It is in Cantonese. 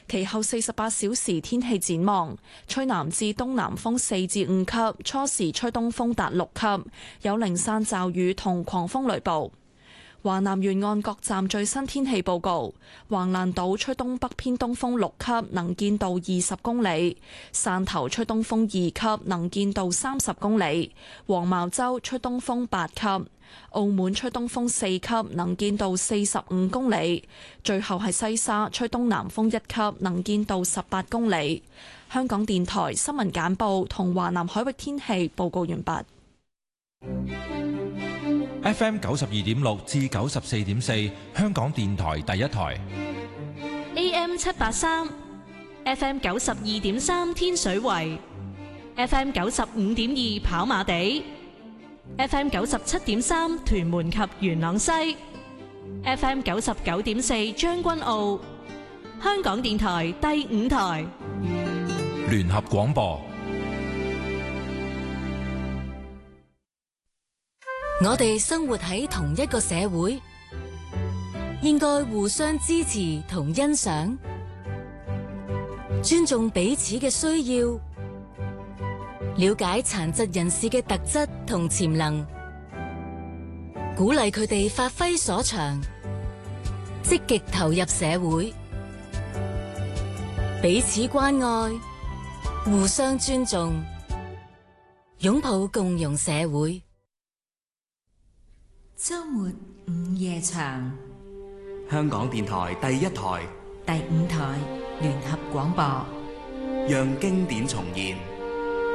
其後48小時天氣展望，吹南至東南風4至5級，初時吹東風達6級，有零散驟雨同狂風雷暴。華南沿岸各站最新天氣報告：橫瀾島吹東北偏東風6級，能見度20公里；汕頭吹東風2級，能見度30公里；黃茅洲吹東風8級；澳門吹東風4級，能見度45公里；最後係西沙吹東南風1級，能見度18公里。香港電台新聞簡報同華南海域天氣報告完畢。 FM 92.6至94.4，香港電台第一台。 AM 783 FM 92.3天水圍 FM 95.2跑馬地 FM 97.3屯門及元朗西 FM 99.4將軍澳。香港電台第五台聯合廣播。 我哋生活喺同一個社會，應該互相支持同欣賞，尊重彼此嘅需要，了解殘疾人士嘅特質同潛能，鼓勵佢哋發揮所長，積極投入社會，彼此關愛，互相尊重，擁抱共融社會。 周末午夜場， 香港電台第一台、 第五台聯合廣播， 讓經典重現。